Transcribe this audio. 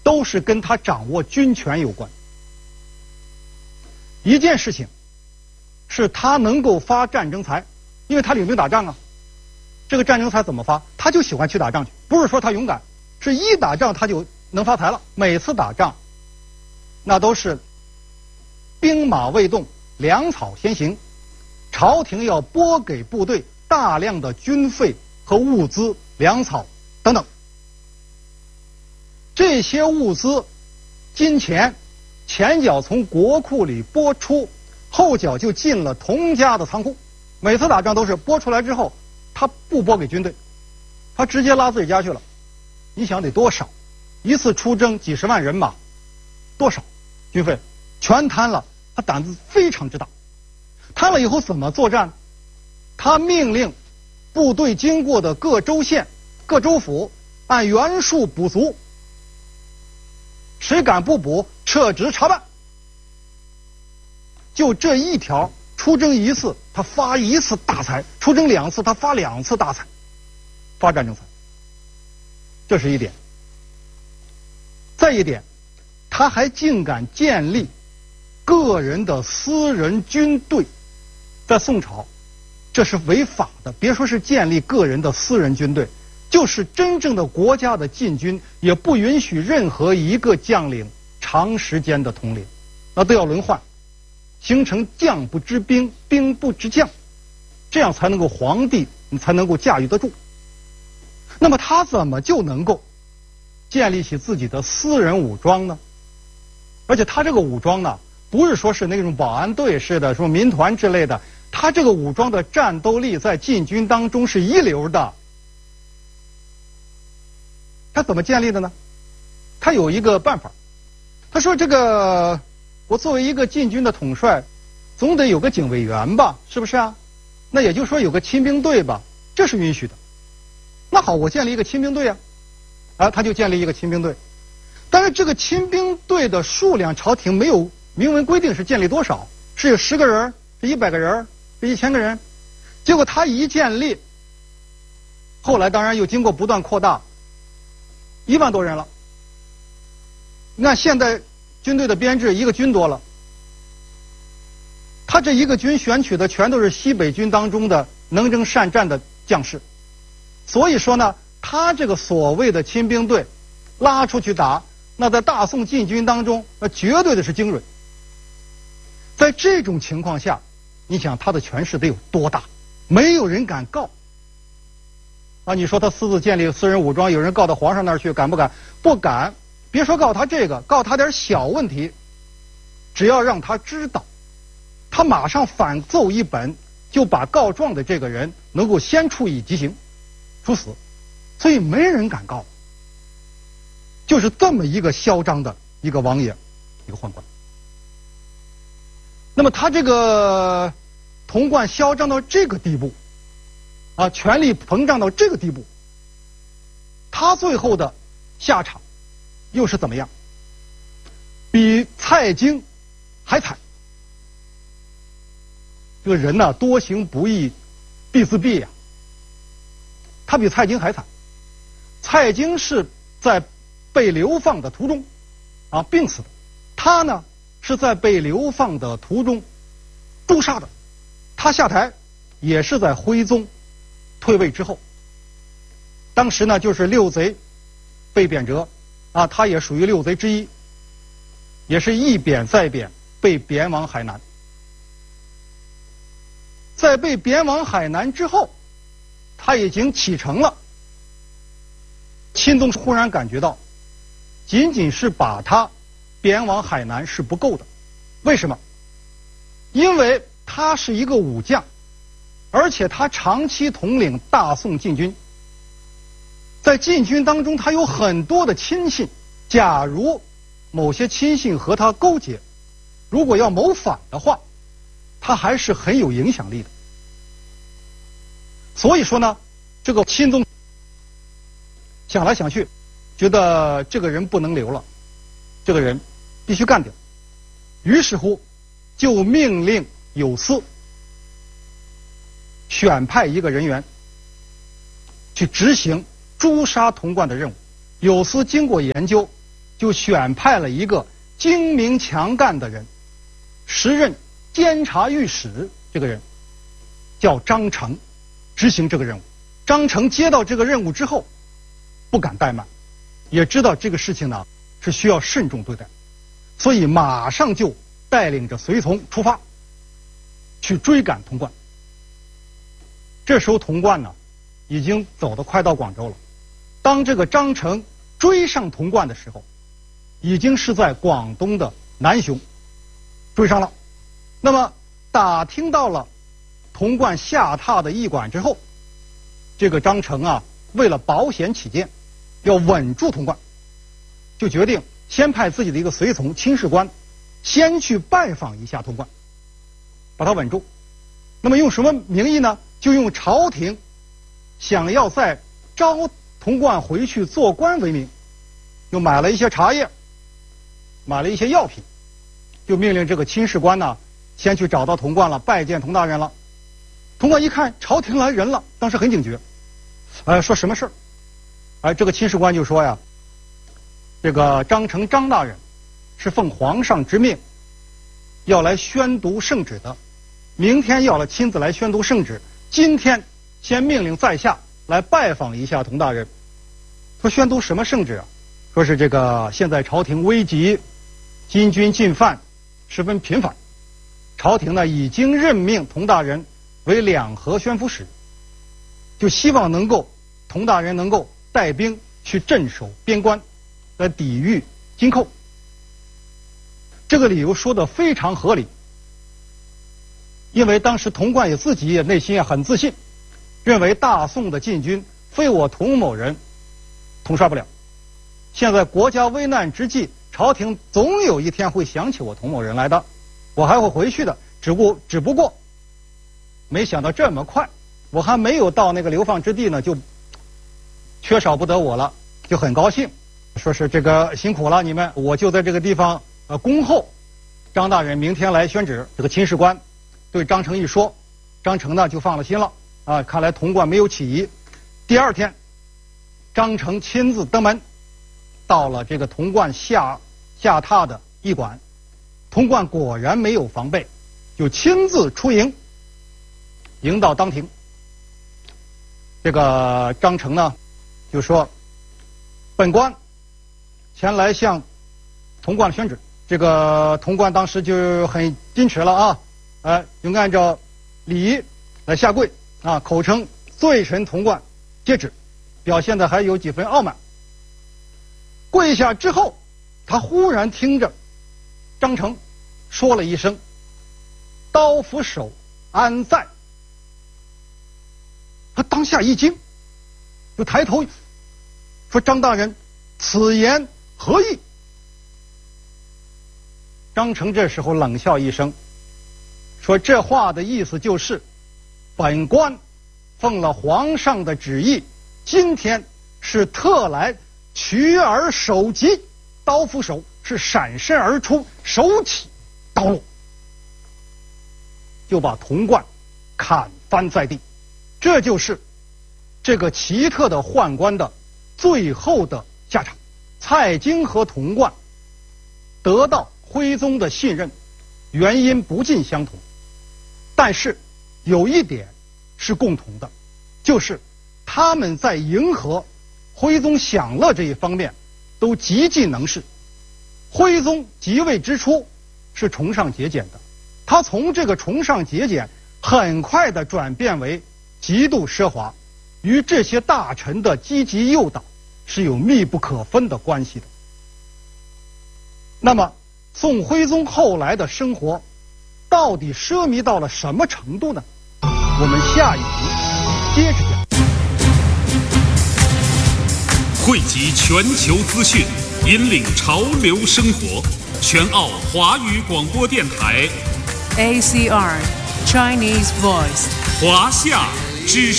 都是跟他掌握军权有关。一件事情是他能够发战争财，因为他领兵打仗啊。这个战争财怎么发？他就喜欢去打仗去，不是说他勇敢，是一打仗他就能发财了。每次打仗，那都是兵马未动，粮草先行，朝廷要拨给部队大量的军费和物资、粮草等等。这些物资、金钱，前脚从国库里拨出，后脚就进了童家的仓库。每次打仗都是拨出来之后，他不拨给军队，他直接拉自己家去了。你想得多少？一次出征几十万人马，多少军费全摊了？他胆子非常之大。摊了以后怎么作战？他命令部队经过的各州县、各州府按原数补足，谁敢不补，撤职查办。就这一条，出征一次他发一次大财，出征2次他发2次大财，发战争财。这是一点。再一点，他还竟敢建立个人的私人军队。在宋朝，这是违法的。别说是建立个人的私人军队，就是真正的国家的禁军，也不允许任何一个将领长时间的统领，那都要轮换，形成将不知兵，兵不知将，这样才能够皇帝你才能够驾驭得住。那么他怎么就能够建立起自己的私人武装呢？而且他这个武装呢，不是说是那种保安队似的，什么民团之类的，他这个武装的战斗力在禁军当中是一流的。他怎么建立的呢？他有一个办法，他说这个我作为一个禁军的统帅，总得有个警卫员吧，是不是啊？那也就是说有个亲兵队吧，这是允许的。那好，我建立一个亲兵队啊，他就建立一个亲兵队。但是这个亲兵队的数量，朝廷没有明文规定是建立多少，是有10个人，是100个人，是1000个人。结果他一建立，后来当然又经过不断扩大，1万多人了。你看现在军队的编制，一个军多了。他这一个军选取的全都是西北军当中的能征善战的将士，所以说呢，他这个所谓的亲兵队拉出去打，那在大宋禁军当中，那绝对的是精锐。在这种情况下，你想他的权势得有多大？没有人敢告啊！你说他私自建立私人武装，有人告到皇上那儿去，敢不敢？不敢。别说告他这个，告他点小问题，只要让他知道，他马上反奏一本，就把告状的这个人能够先处以极刑，处死。所以没人敢告。就是这么一个嚣张的一个王爷，一个宦官。那么他这个童贯嚣张到这个地步啊，权力膨胀到这个地步，他最后的下场又是怎么样？比蔡京还惨。这个人呢，多行不义必自毙呀。他比蔡京还惨。蔡京是在被流放的途中啊病死的，他呢是在被流放的途中诛杀的。他下台也是在徽宗退位之后。当时呢就是6贼被贬谪啊，他也属于6贼之一，也是一贬再贬，被贬往海南。在被贬往海南之后，他已经启程了。钦宗忽然感觉到，仅仅是把他贬往海南是不够的。为什么？因为他是一个武将，而且他长期统领大宋禁军，在禁军当中他有很多的亲信，假如某些亲信和他勾结，如果要谋反的话，他还是很有影响力的。所以说呢，这个钦宗想来想去，觉得这个人不能留了，这个人必须干掉。于是乎，就命令有司选派一个人员去执行诛杀童贯的任务。有司经过研究， 就选派了一个精明强干的人，时任监察御史，这个人叫张成，执行这个任务。张成接到这个任务之后，不敢怠慢，也知道这个事情呢是需要慎重对待，所以马上就带领着随从出发，去追赶童贯。这时候童贯呢已经走得快到广州了。当这个张成追上童贯的时候，已经是在广东的南雄追上了。那么打听到了童贯下榻的驿馆之后，这个张成啊为了保险起见，要稳住童贯，就决定先派自己的一个随从亲事官先去拜访一下童贯，把他稳住。那么用什么名义呢？就用朝廷想要再招童贯回去做官为名，又买了一些茶叶，买了一些药品，就命令这个亲事官呢先去找到童贯了，拜见童大人了。童贯一看朝廷来人了，当时很警觉，说什么事儿？这个亲事官就说呀，这个张成张大人是奉皇上之命要来宣读圣旨的，明天要亲自来宣读圣旨，今天先命令在下来拜访一下童大人。说宣读什么圣旨啊？说是这个现在朝廷危急，金军进犯十分频繁，朝廷呢已经任命童大人为两河宣抚使，就希望能够童大人能够带兵去镇守边关，来抵御金寇。这个理由说得非常合理，因为当时童贯也自己也内心也很自信，认为大宋的禁军非我童某人统帅不了。现在国家危难之际，朝廷总有一天会想起我童某人来的，我还会回去的。只不过没想到这么快，我还没有到那个流放之地呢，就缺少不得我了，就很高兴，说是这个辛苦了你们，我就在这个地方恭候张大人明天来宣旨。这个亲事官对张成一说，张成呢就放了心了啊，看来童贯没有起疑。第二天，张成亲自登门，到了这个童贯下榻的驿馆，童贯果然没有防备，就亲自出迎，迎到当庭。这个张成呢就说，本官前来向童贯宣旨。这个童贯当时就很矜持了啊，就按照礼仪来下跪啊，口称罪臣童贯接旨，表现的还有几分傲慢。跪下之后，他忽然听着张成说了一声刀斧手安在，他当下一惊，就抬头说，张大人此言何意？张成这时候冷笑一声，说这话的意思就是本官奉了皇上的旨意，今天是特来取而首级，刀斧手是闪身而出，手起刀落，就把童贯砍翻在地。这就是这个奇特的宦官的最后的下场。蔡京和童贯得到徽宗的信任，原因不尽相同，但是有一点是共同的，就是他们在迎合徽宗享乐这一方面都极尽能事。徽宗即位之初是崇尚节俭的，他从这个崇尚节俭很快的转变为极度奢华，与这些大臣的积极诱导是有密不可分的关系的。那么宋徽宗后来的生活到底奢靡到了什么程度呢？我们下一集接着讲。 汇集全球资讯，引领潮流生活，全澳华语广播电台 ACR Chinese Voice 华夏之声。